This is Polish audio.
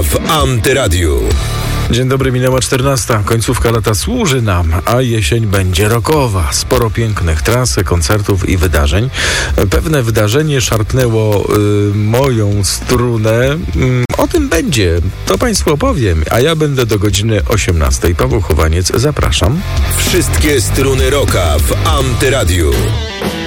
w Antyradiu. Dzień dobry, minęła 14. Końcówka lata służy nam, a jesień będzie rockowa. Sporo pięknych tras, koncertów i wydarzeń. Pewne wydarzenie szarpnęło moją strunę. O tym będzie. To Państwu opowiem, a ja będę do godziny 18. Paweł Chowaniec, zapraszam. Wszystkie struny rocka w Antyradiu.